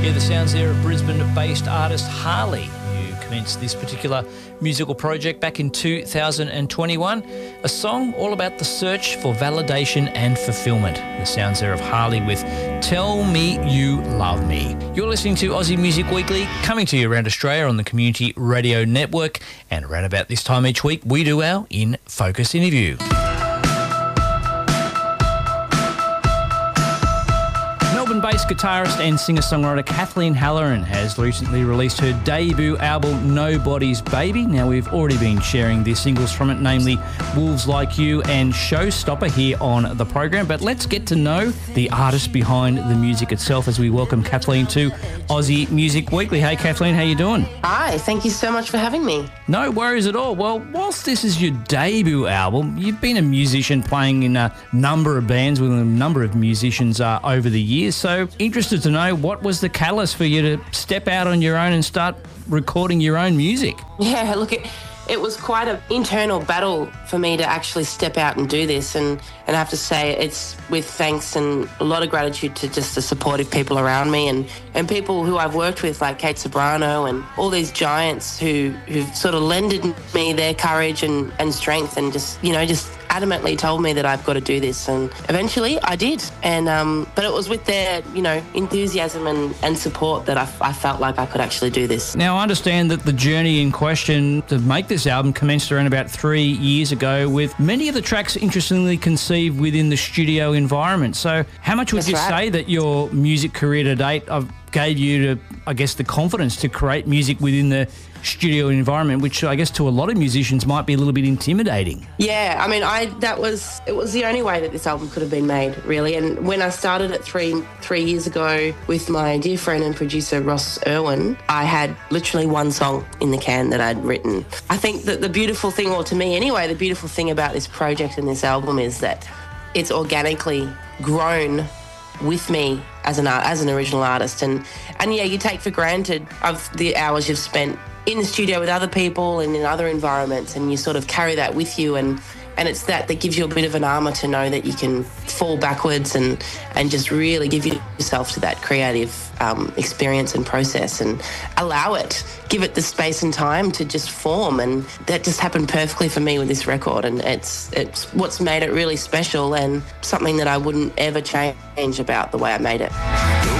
Yeah, the sounds there of Brisbane-based artist Harley, who commenced this particular musical project back in 2021. A song all about the search for validation and fulfillment. The sounds there of Harley with Tell Me You Love Me. You're listening to Aussie Music Weekly, coming to you around Australia on the Community Radio Network. And around about this time each week, we do our In Focus interview. Melbourne-based guitarist and singer-songwriter Kathleen Halloran has recently released her debut album, Nobody's Baby. Now, we've already been sharing the singles from it, namely Wolves Like You and Showstopper, here on the program. But let's get to know the artist behind the music itself as we welcome Kathleen to Aussie Music Weekly. Hey, Kathleen, how you doing? Hi, thank you so much for having me. No worries at all. Well, whilst this is your debut album, you've been a musician playing in a number of bands with a number of musicians over the years. So interested to know, what was the catalyst for you to step out on your own and start recording your own music? Yeah, look, it was quite an internal battle for me to actually step out and do this. And I have to say, it's with thanks and a lot of gratitude to just the supportive people around me and people who I've worked with, like Kate Sobrano and all these giants who've sort of lended me their courage and strength and just adamantly told me that I've got to do this. And eventually I did. And but it was with their, enthusiasm and support that I felt like I could actually do this. Now, I understand that the journey in question to make this album commenced around about 3 years ago, with many of the tracks interestingly conceived within the studio environment. So how much would you say that your music career to date gave you the confidence to create music within the studio environment, which I guess to a lot of musicians might be a little bit intimidating? Yeah, I mean, it was the only way that this album could have been made, really. And when I started it three years ago with my dear friend and producer Ross Irwin, I had literally one song in the can that I'd written. I think that the beautiful thing, or to me anyway, the beautiful thing about this project and this album is that it's organically grown with me as an original artist. And yeah, you take for granted of the hours you've spent in the studio with other people and in other environments, and you sort of carry that with you, and it's that gives you a bit of an armour to know that you can fall backwards and just really give yourself to that creative experience and process and give it the space and time to just form. And that just happened perfectly for me with this record, and it's what's made it really special and something that I wouldn't ever change about the way I made it.